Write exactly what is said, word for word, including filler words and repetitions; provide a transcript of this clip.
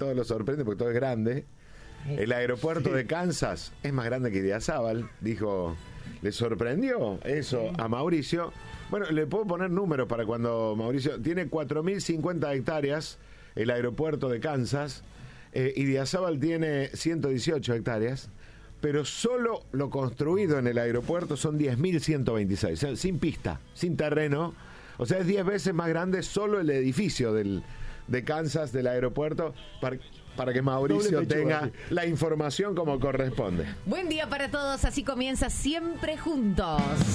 todo lo sorprende porque todo es grande. El aeropuerto sí. de Kansas es más grande que Idiazábal, dijo. ¿Le sorprendió eso a Mauricio? Bueno, le puedo poner números para cuando Mauricio... Tiene cuatro mil cincuenta hectáreas el aeropuerto de Kansas. Eh, Idiazábal tiene ciento dieciocho hectáreas. Pero solo lo construido en el aeropuerto son diez mil ciento veintiséis. O sea, sin pista, sin terreno. O sea, es diez veces más grande solo el edificio del, de Kansas, del aeropuerto, para, para que Mauricio tenga la información como corresponde. Buen día para todos, así comienza Siempre Juntos.